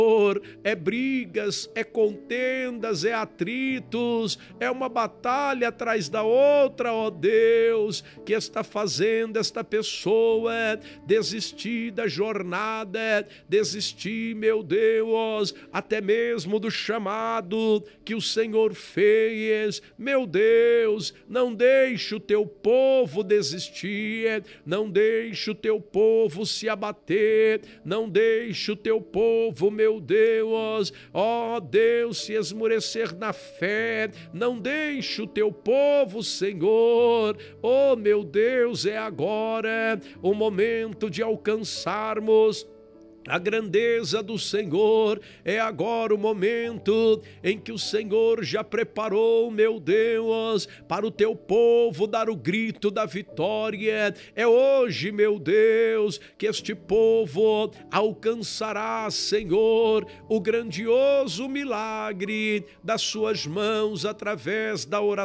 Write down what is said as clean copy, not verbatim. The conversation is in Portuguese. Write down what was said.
é brigas, é contendas, é atritos, é uma batalha atrás da outra, ó Deus, que está fazendo esta pessoa desistir da jornada, desistir, meu Deus, até mesmo do chamado que o Senhor fez. Meu Deus, não deixe o teu povo desistir, não deixe o teu povo se abater, não deixe o teu povo, meu Deus, ó Deus, se esmorecer na fé, não deixe o teu povo, Senhor, ó meu Deus, é agora o momento de alcançarmos a grandeza do Senhor. É agora o momento em que o Senhor já preparou, meu Deus, para o teu povo dar o grito da vitória. É hoje, meu Deus, que este povo alcançará, Senhor, o grandioso milagre das suas mãos através da oração